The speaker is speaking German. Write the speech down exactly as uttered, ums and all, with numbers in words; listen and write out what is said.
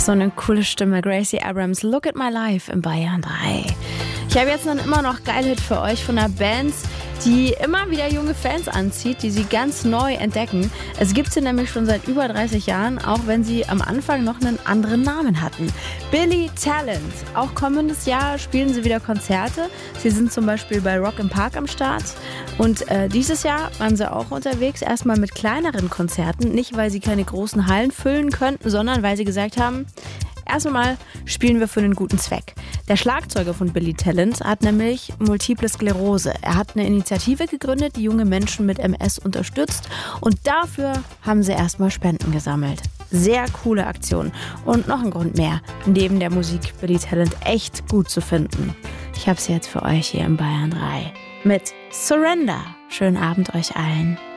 So eine coole Stimme, Gracie Abrams, Look at My Life in Bayern drei. Ich habe jetzt einen immer noch geil Hit für euch von einer Band, die immer wieder junge Fans anzieht, die sie ganz neu entdecken. Es gibt sie nämlich schon seit über dreißig Jahren, auch wenn sie am Anfang noch einen anderen Namen hatten. Billy Talent. Auch kommendes Jahr spielen sie wieder Konzerte. Sie sind zum Beispiel bei Rock im Park am Start. Und äh, dieses Jahr waren sie auch unterwegs, erstmal mit kleineren Konzerten. Nicht, weil sie keine großen Hallen füllen könnten, sondern weil sie gesagt haben, erst einmal spielen wir für einen guten Zweck. Der Schlagzeuger von Billy Talent hat nämlich Multiple Sklerose. Er hat eine Initiative gegründet, die junge Menschen mit M S unterstützt. Und dafür haben sie erstmal Spenden gesammelt. Sehr coole Aktion. Und noch ein Grund mehr, neben der Musik Billy Talent echt gut zu finden. Ich habe sie jetzt für euch hier in Bayern drei mit Surrender. Schönen Abend euch allen.